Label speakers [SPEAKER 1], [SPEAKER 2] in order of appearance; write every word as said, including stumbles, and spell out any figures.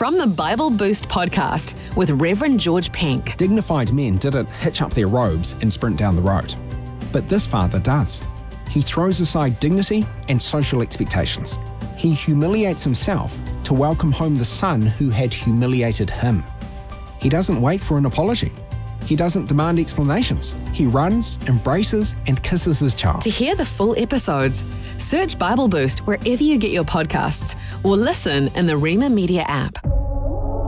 [SPEAKER 1] from the Bible Boost podcast with Reverend George Penk.
[SPEAKER 2] Dignified men didn't hitch up their robes and sprint down the road. But this father does. He throws aside dignity and social expectations. He humiliates himself to welcome home the son who had humiliated him. He doesn't wait for an apology. He doesn't demand explanations. He runs, embraces, and kisses his child.
[SPEAKER 1] To hear the full episodes, search Bible Boost wherever you get your podcasts or listen in the Rema Media app.